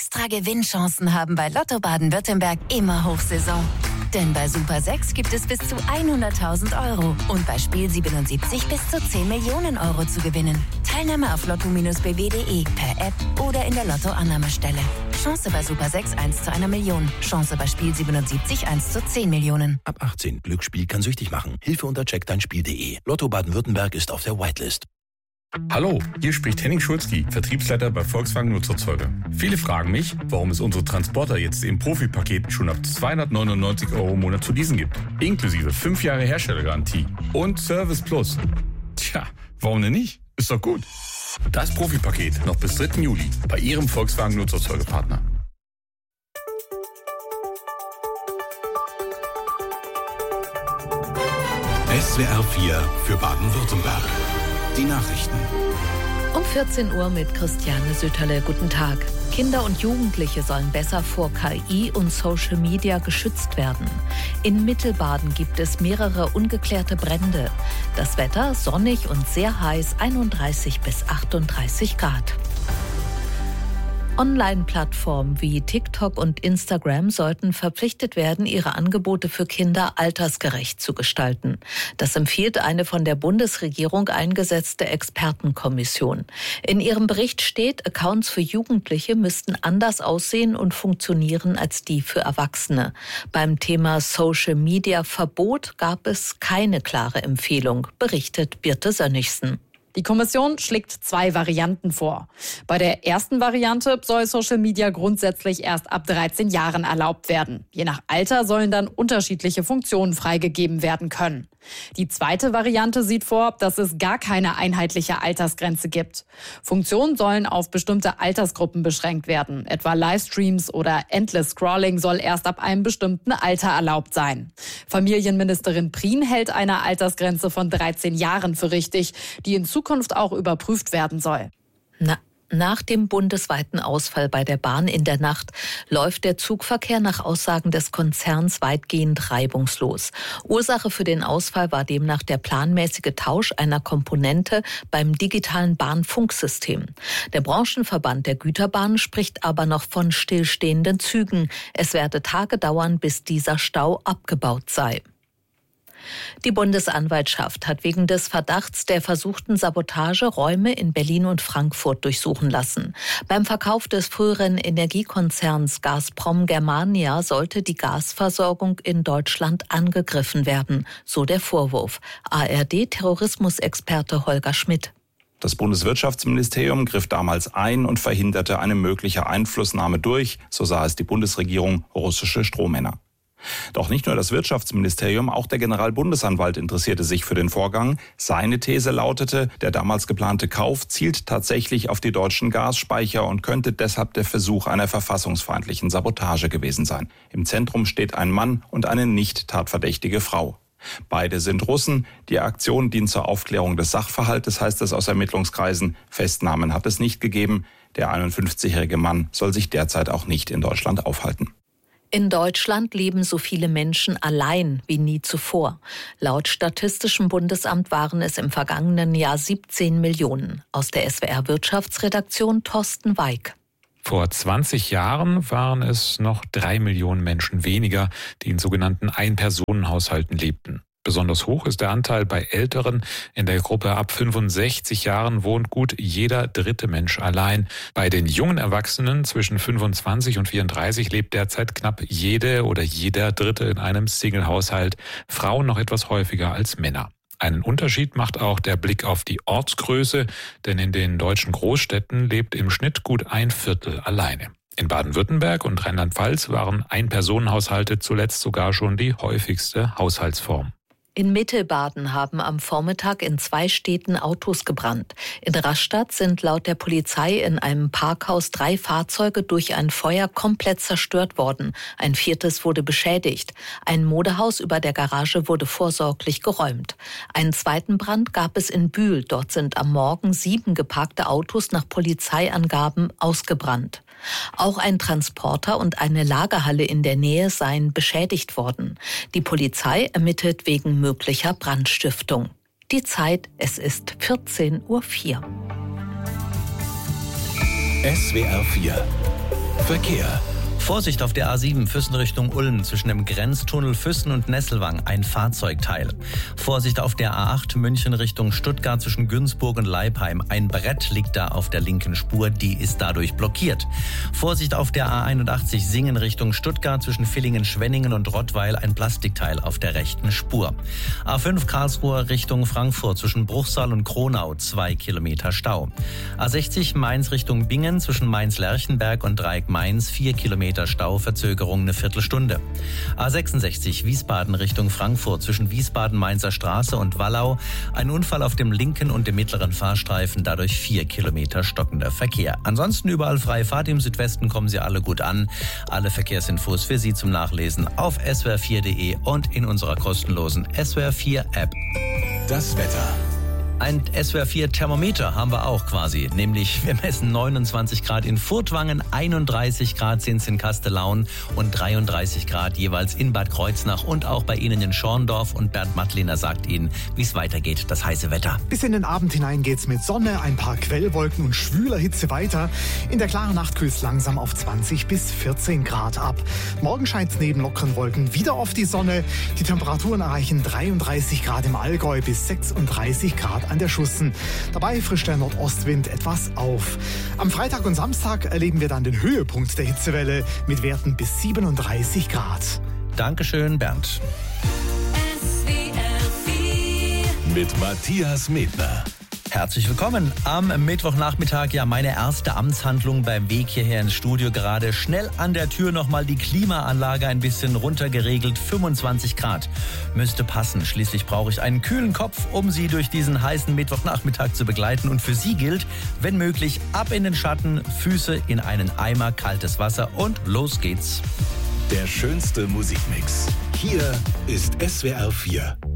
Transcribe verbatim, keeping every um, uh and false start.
Extra Gewinnchancen haben bei Lotto Baden-Württemberg immer Hochsaison. Denn bei Super sechs gibt es bis zu hunderttausend Euro und bei Spiel siebenundsiebzig bis zu zehn Millionen Euro zu gewinnen. Teilnahme auf lotto Bindestrich b w punkt d e, per App oder in der Lotto-Annahmestelle. Chance bei Super sechs eins zu einer Million. Chance bei Spiel siebenundsiebzig eins zu zehn Millionen. Ab achtzehn. Glücksspiel kann süchtig machen. Hilfe unter check dein spiel punkt d e. Lotto Baden-Württemberg ist auf der Whitelist. Hallo, hier spricht Henning Schulzki, Vertriebsleiter bei Volkswagen Nutzerzeuge. Viele fragen mich, warum es unsere Transporter jetzt im Profi-Paket schon ab zweihundertneunundneunzig Euro im Monat zu leasen gibt. Inklusive fünf Jahre Herstellergarantie und Service Plus. Tja, warum denn nicht? Ist doch gut. Das Profi-Paket noch bis dritten Juli bei Ihrem Volkswagen Nutzerzeugepartner. S W R vier für Baden-Württemberg. Die Nachrichten. Um vierzehn Uhr mit Christiane Sütterle. Guten Tag. Kinder und Jugendliche sollen besser vor K I und Social Media geschützt werden. In Mittelbaden gibt es mehrere ungeklärte Brände. Das Wetter sonnig und sehr heiß, einunddreißig bis achtunddreißig Grad. Online-Plattformen wie TikTok und Instagram sollten verpflichtet werden, ihre Angebote für Kinder altersgerecht zu gestalten. Das empfiehlt eine von der Bundesregierung eingesetzte Expertenkommission. In ihrem Bericht steht, Accounts für Jugendliche müssten anders aussehen und funktionieren als die für Erwachsene. Beim Thema Social-Media-Verbot gab es keine klare Empfehlung, berichtet Birte Sönnigsen. Die Kommission schlägt zwei Varianten vor. Bei der ersten Variante soll Social Media grundsätzlich erst ab dreizehn Jahren erlaubt werden. Je nach Alter sollen dann unterschiedliche Funktionen freigegeben werden können. Die zweite Variante sieht vor, dass es gar keine einheitliche Altersgrenze gibt. Funktionen sollen auf bestimmte Altersgruppen beschränkt werden. Etwa Livestreams oder Endless Scrolling soll erst ab einem bestimmten Alter erlaubt sein. Familienministerin Prien hält eine Altersgrenze von dreizehn Jahren für richtig, die in Zukunft auch überprüft werden soll. Na. Nach dem bundesweiten Ausfall bei der Bahn in der Nacht läuft der Zugverkehr nach Aussagen des Konzerns weitgehend reibungslos. Ursache für den Ausfall war demnach der planmäßige Tausch einer Komponente beim digitalen Bahnfunksystem. Der Branchenverband der Güterbahnen spricht aber noch von stillstehenden Zügen. Es werde Tage dauern, bis dieser Stau abgebaut sei. Die Bundesanwaltschaft hat wegen des Verdachts der versuchten Sabotage Räume in Berlin und Frankfurt durchsuchen lassen. Beim Verkauf des früheren Energiekonzerns Gazprom Germania sollte die Gasversorgung in Deutschland angegriffen werden, so der Vorwurf. A R D-Terrorismusexperte Holger Schmidt. Das Bundeswirtschaftsministerium griff damals ein und verhinderte eine mögliche Einflussnahme durch, so sah es die Bundesregierung, russische Strohmänner. Doch nicht nur das Wirtschaftsministerium, auch der Generalbundesanwalt interessierte sich für den Vorgang. Seine These lautete, der damals geplante Kauf zielt tatsächlich auf die deutschen Gasspeicher und könnte deshalb der Versuch einer verfassungsfeindlichen Sabotage gewesen sein. Im Zentrum steht ein Mann und eine nicht tatverdächtige Frau. Beide sind Russen. Die Aktion dient zur Aufklärung des Sachverhaltes, heißt es aus Ermittlungskreisen. Festnahmen hat es nicht gegeben. Der einundfünfzigjährige Mann soll sich derzeit auch nicht in Deutschland aufhalten. In Deutschland leben so viele Menschen allein wie nie zuvor. Laut Statistischem Bundesamt waren es im vergangenen Jahr siebzehn Millionen. Aus der S W R-Wirtschaftsredaktion Thorsten Weig. Vor zwanzig Jahren waren es noch drei Millionen Menschen weniger, die in sogenannten Ein-Personen-Haushalten lebten. Besonders hoch ist der Anteil bei Älteren. In der Gruppe ab fünfundsechzig Jahren wohnt gut jeder dritte Mensch allein. Bei den jungen Erwachsenen zwischen fünfundzwanzig und vierunddreißig lebt derzeit knapp jede oder jeder Dritte in einem Single-Haushalt. Frauen noch etwas häufiger als Männer. Einen Unterschied macht auch der Blick auf die Ortsgröße, denn in den deutschen Großstädten lebt im Schnitt gut ein Viertel alleine. In Baden-Württemberg und Rheinland-Pfalz waren Ein-Personen-Haushalte zuletzt sogar schon die häufigste Haushaltsform. In Mittelbaden haben am Vormittag in zwei Städten Autos gebrannt. In Rastatt sind laut der Polizei in einem Parkhaus drei Fahrzeuge durch ein Feuer komplett zerstört worden. Ein viertes wurde beschädigt. Ein Modehaus über der Garage wurde vorsorglich geräumt. Einen zweiten Brand gab es in Bühl. Dort sind am Morgen sieben geparkte Autos nach Polizeiangaben ausgebrannt. Auch ein Transporter und eine Lagerhalle in der Nähe seien beschädigt worden. Die Polizei ermittelt wegen möglicher Brandstiftung. Die Zeit, es ist vierzehn Uhr vier. S W R vier Verkehr. Vorsicht auf der A sieben Füssen Richtung Ulm zwischen dem Grenztunnel Füssen und Nesselwang ein Fahrzeugteil. Vorsicht auf der A acht München Richtung Stuttgart zwischen Günzburg und Leipheim. Ein Brett liegt da auf der linken Spur, die ist dadurch blockiert. Vorsicht auf der A einundachtzig Singen Richtung Stuttgart zwischen Villingen-Schwenningen und Rottweil. Ein Plastikteil auf der rechten Spur. A fünf Karlsruhe Richtung Frankfurt zwischen Bruchsal und Kronau. Zwei Kilometer Stau. A sechzig Mainz Richtung Bingen zwischen Mainz-Lerchenberg und Dreieck-Mainz. Vier Kilometer Stau, Verzögerung eine Viertelstunde. A sechsundsechzig Wiesbaden Richtung Frankfurt zwischen Wiesbaden-Mainzer Straße und Wallau. Ein Unfall auf dem linken und dem mittleren Fahrstreifen, dadurch vier Kilometer stockender Verkehr. Ansonsten überall freie Fahrt im Südwesten, kommen Sie alle gut an. Alle Verkehrsinfos für Sie zum Nachlesen auf S W R vier punkt de und in unserer kostenlosen S W R vier App. Das Wetter. Ein S W R vier Thermometer haben wir auch quasi, nämlich wir messen neunundzwanzig Grad in Furtwangen, einunddreißig Grad sind es in Kastellaun und dreiunddreißig Grad jeweils in Bad Kreuznach und auch bei Ihnen in Schorndorf. Und Bernd Mattliner sagt Ihnen, wie es weitergeht, das heiße Wetter. Bis in den Abend hinein geht's mit Sonne, ein paar Quellwolken und schwüler Hitze weiter. In der klaren Nacht kühlt es langsam auf zwanzig bis vierzehn Grad ab. Morgen scheint es neben lockeren Wolken wieder auf die Sonne. Die Temperaturen erreichen dreiunddreißig Grad im Allgäu bis sechsunddreißig Grad an der Schussen. Dabei frischt der Nordostwind etwas auf. Am Freitag und Samstag erleben wir dann den Höhepunkt der Hitzewelle mit Werten bis siebenunddreißig Grad. Dankeschön, Bernd. Mit Matthias Medner. Herzlich willkommen am Mittwochnachmittag. Ja, meine erste Amtshandlung beim Weg hierher ins Studio. Gerade schnell an der Tür nochmal die Klimaanlage ein bisschen runtergeregelt. fünfundzwanzig Grad müsste passen. Schließlich brauche ich einen kühlen Kopf, um Sie durch diesen heißen Mittwochnachmittag zu begleiten. Und für Sie gilt, wenn möglich, ab in den Schatten, Füße in einen Eimer kaltes Wasser und los geht's. Der schönste Musikmix. Hier ist S W R vier.